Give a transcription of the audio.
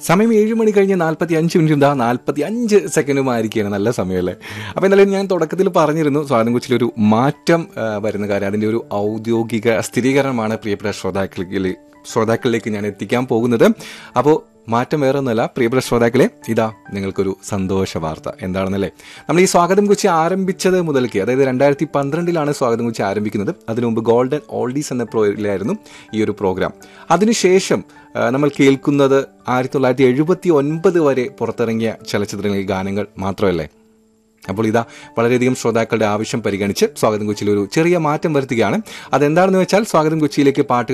സമയം 7 മണി കഴിഞ്ഞ് 45 മിനിറ്റും 45 സെക്കൻഡുമായിരിക്കുകയാണ്. നല്ല സമയമല്ലേ? അപ്പോൾ എന്തായാലും ഞാൻ തുടക്കത്തിൽ പറഞ്ഞിരുന്നു സ്വാഗതം കൊച്ചിയിലൊരു മാറ്റം വരുന്ന കാര്യം. അതിൻ്റെ ഒരു ഔദ്യോഗിക സ്ഥിരീകരണമാണ് പ്രിയപ്പെട്ട ശ്രോതാക്കളിലേക്ക് ഞാൻ എത്തിക്കാൻ പോകുന്നത്. അപ്പോൾ മാറ്റം വേറെ ഒന്നുമല്ല പ്രിയപ്പെട്ട ശ്രോതാക്കളെ, ഇതാ നിങ്ങൾക്കൊരു സന്തോഷ വാർത്ത. എന്താണെന്നല്ലേ, നമ്മൾ ഈ സ്വാഗതം കൊച്ചി ആരംഭിച്ചത് മുതൽക്ക്, അതായത് 2012 സ്വാഗതം കൊച്ചി ആരംഭിക്കുന്നത്. അതിനു മുമ്പ് ഗോൾഡൻ ഓൾഡീസ് എന്ന പ്രോയിലായിരുന്നു ഈ ഒരു പ്രോഗ്രാം. അതിനുശേഷം നമ്മൾ കേൾക്കുന്നത് 1979 വരെ പുറത്തിറങ്ങിയ ചലച്ചിത്രങ്ങളിലെ ഗാനങ്ങൾ മാത്രമല്ലേ. അപ്പോൾ ഇതാ വളരെയധികം ശ്രോതാക്കളുടെ ആവശ്യം പരിഗണിച്ച് സ്വാഗതം കൊച്ചിയിൽ ഒരു ചെറിയ മാറ്റം വരുത്തുകയാണ്. അതെന്താണെന്ന് വെച്ചാൽ സ്വാഗതം കൊച്ചിയിലേക്ക് പാട്ട്